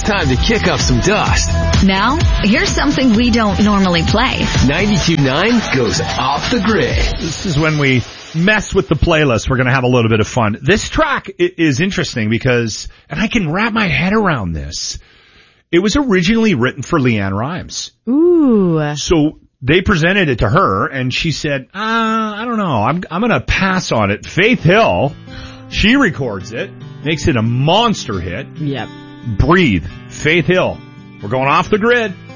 time to kick up some dust. Now, here's something we don't normally play. 92.9 goes off the grid. This is when we mess with the playlist. We're going to have a little bit of fun. This track is interesting because, and I can wrap my head around this, it was originally written for LeAnn Rimes. Ooh. So they presented it to her, and she said, I don't know, I'm going to pass on it. Faith Hill, she records it, makes it a monster hit. Yep. Breathe. Faith Hill. We're going off the grid.